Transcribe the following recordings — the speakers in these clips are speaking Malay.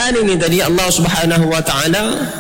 ujian ini tadi Allah Subhanahu wa taala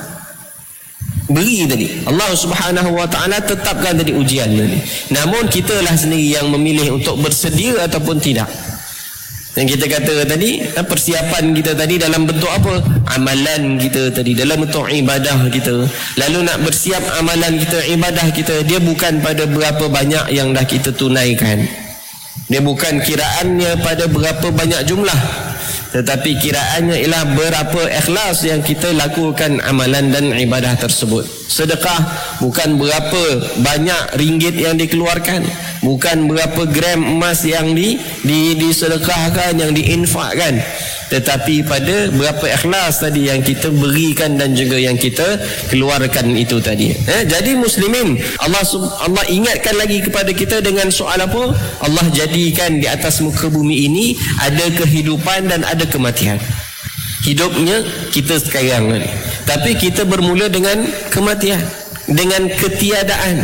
beri tadi. Allah Subhanahu wa taala tetapkan tadi ujian tadi. Namun kitalah sendiri yang memilih untuk bersedia ataupun tidak. Dan kita kata tadi, persiapan kita tadi dalam bentuk apa? Amalan kita tadi, dalam bentuk ibadah kita. Lalu nak bersiap amalan kita, ibadah kita, dia bukan pada berapa banyak yang dah kita tunaikan. Dia bukan kiraannya pada berapa banyak jumlah, tetapi kiraannya ialah berapa ikhlas yang kita lakukan amalan dan ibadah tersebut. Sedekah bukan berapa banyak ringgit yang dikeluarkan, bukan berapa gram emas yang disedekahkan, yang diinfakkan, tetapi pada berapa ikhlas tadi yang kita berikan dan juga yang kita keluarkan itu tadi. Jadi muslimin, Allah ingatkan lagi kepada kita dengan soal apa? Allah jadikan di atas muka bumi ini ada kehidupan dan ada kematian. Hidupnya kita sekarang ni, tapi kita bermula dengan kematian, dengan ketiadaan.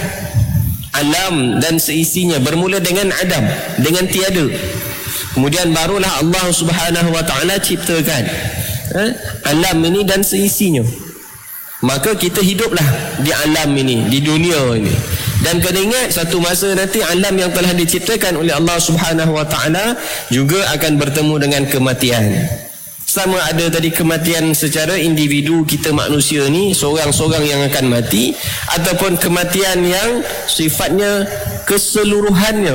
Alam dan seisinya bermula dengan adam, dengan tiada. Kemudian barulah Allah Subhanahu wa taala ciptakan alam ini dan seisinya. Maka kita hiduplah di alam ini, di dunia ini. Dan kena ingat, satu masa nanti alam yang telah diciptakan oleh Allah Subhanahu wa taala juga akan bertemu dengan kematian. Sama ada tadi kematian secara individu kita manusia ni, seorang-seorang yang akan mati, ataupun kematian yang sifatnya keseluruhannya.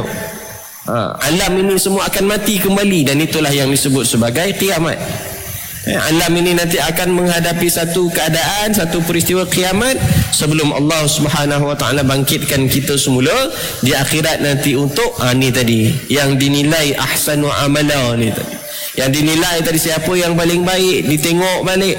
Alam ini semua akan mati kembali, dan itulah yang disebut sebagai kiamat. Alam ini nanti akan menghadapi satu keadaan, satu peristiwa kiamat sebelum Allah Subhanahu wa taala bangkitkan kita semula di akhirat nanti untuk ni tadi yang dinilai ahsanu amala ni tadi. Yang dinilai tadi siapa yang paling baik, ditengok balik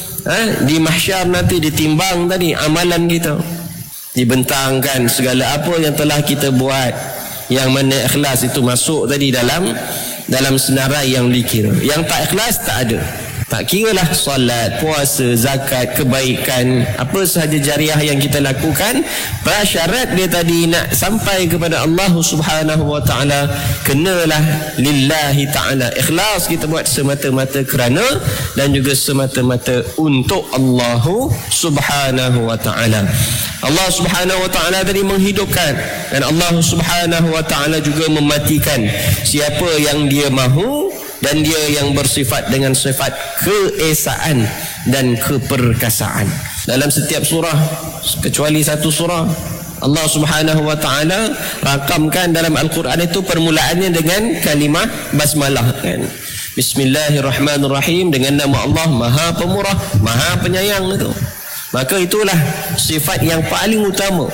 di mahsyar nanti, ditimbang tadi amalan kita, dibentangkan segala apa yang telah kita buat, yang mana ikhlas itu masuk tadi dalam senarai yang dikira. Yang tak ikhlas tak ada. Tak kiralah solat, puasa, zakat, kebaikan, apa sahaja jariah yang kita lakukan, prasyarat dia tadi nak sampai kepada Allah Subhanahu wa taala, kenalah lillahi taala. Ikhlas kita buat semata-mata kerana dan juga semata-mata untuk Allah Subhanahu wa taala. Allah Subhanahu wa taala tadi menghidupkan, dan Allah Subhanahu wa taala juga mematikan siapa yang dia mahu, dan dia yang bersifat dengan sifat keesaan dan keperkasaan. Dalam setiap surah, kecuali satu surah, Allah Subhanahu wa taala rakamkan dalam Al-Quran itu permulaannya dengan kalimah basmalah kan. Bismillahirrahmanirrahim, dengan nama Allah Maha Pemurah, Maha Penyayang itu. Maka itulah sifat yang paling utama,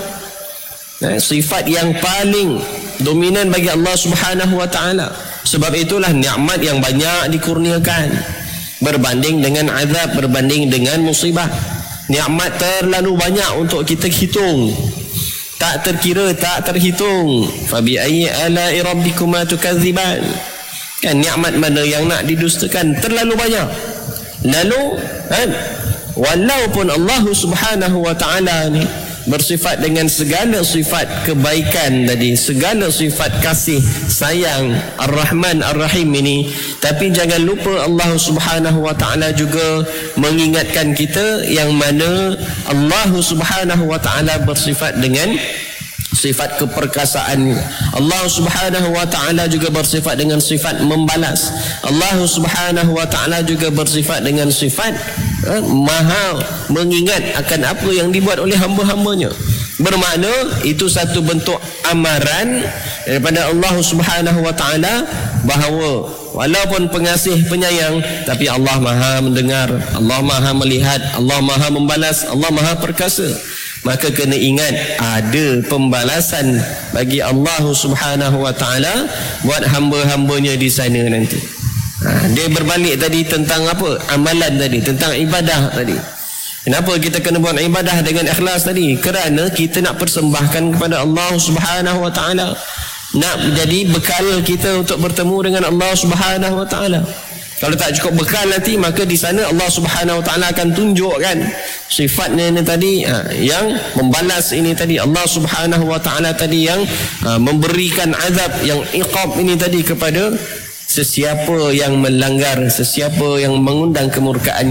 sifat yang paling dominan bagi Allah Subhanahu wa taala. Sebab itulah nikmat yang banyak dikurniakan berbanding dengan azab, berbanding dengan musibah. Nikmat terlalu banyak untuk kita hitung, tak terkira, tak terhitung. Fabi ayyi ala'i rabbikuma tukadziban. Kan nikmat mana yang nak didustakan, terlalu banyak. Lalu walaupun Allah Subhanahu wa taala ni bersifat dengan segala sifat kebaikan tadi, segala sifat kasih sayang, Ar-Rahman Ar-Rahim ini, tapi jangan lupa Allah Subhanahu wa taala juga mengingatkan kita yang mana Allah Subhanahu wa taala bersifat dengan sifat keperkasaan. Allah Subhanahu wa taala juga bersifat dengan sifat membalas. Allah Subhanahu wa taala juga bersifat dengan sifat maha mengingat akan apa yang dibuat oleh hamba-hambanya. Bermakna itu satu bentuk amaran daripada Allah Subhanahu wa taala bahawa walaupun pengasih penyayang, tapi Allah maha mendengar, Allah maha melihat, Allah maha membalas, Allah maha perkasa. Maka kena ingat ada pembalasan bagi Allah Subhanahu wa taala buat hamba-hambanya di sana nanti. Dia berbalik tadi tentang apa? Amalan tadi, tentang ibadah tadi. Kenapa kita kena buat ibadah dengan ikhlas tadi? Kerana kita nak persembahkan kepada Allah Subhanahu wa taala. Nak jadi bekal kita untuk bertemu dengan Allah Subhanahu wa taala. Kalau tak cukup bekal nanti, maka di sana Allah Subhanahu wa taala akan tunjukkan sifatnya ini tadi, yang membalas ini tadi. Allah Subhanahu wa taala tadi yang memberikan azab, yang iqab ini tadi kepada sesiapa yang melanggar, sesiapa yang mengundang kemurkaan